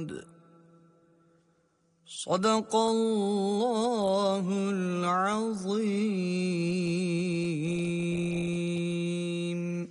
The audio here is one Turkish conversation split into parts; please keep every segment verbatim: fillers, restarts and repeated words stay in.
Sadakallahul azim.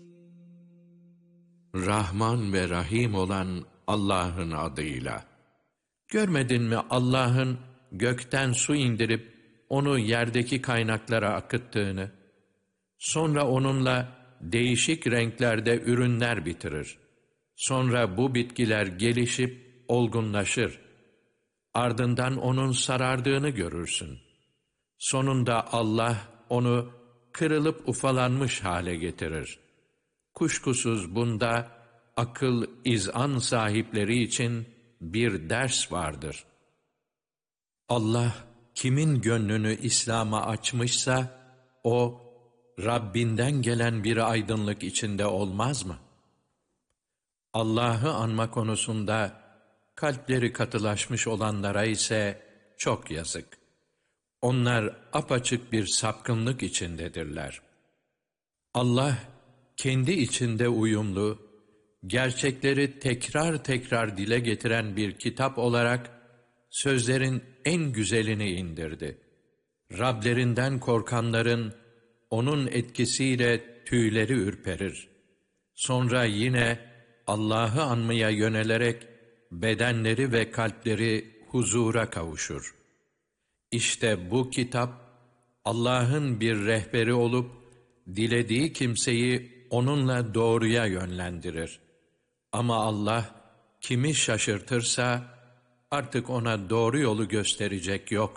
Rahman ve Rahim olan Allah'ın adıyla. Görmedin mi Allah'ın gökten su indirip onu yerdeki kaynaklara akıttığını, sonra onunla değişik renklerde ürünler bitirir. Sonra bu bitkiler gelişip olgunlaşır. Ardından onun sarardığını görürsün. Sonunda Allah onu kırılıp ufalanmış hale getirir. Kuşkusuz bunda akıl, izan sahipleri için bir ders vardır. Allah kimin gönlünü İslam'a açmışsa, o Rabbinden gelen bir aydınlık içinde olmaz mı? Allah'ı anma konusunda kalpleri katılaşmış olanlara ise çok yazık. Onlar apaçık bir sapkınlık içindedirler. Allah kendi içinde uyumlu, gerçekleri tekrar tekrar dile getiren bir kitap olarak sözlerin en güzelini indirdi. Rablerinden korkanların onun etkisiyle tüyleri ürperir. Sonra yine Allah'ı anmaya yönelerek bedenleri ve kalpleri huzura kavuşur. İşte bu kitap Allah'ın bir rehberi olup dilediği kimseyi onunla doğruya yönlendirir. Ama Allah kimi şaşırtırsa artık ona doğru yolu gösterecek yoktur.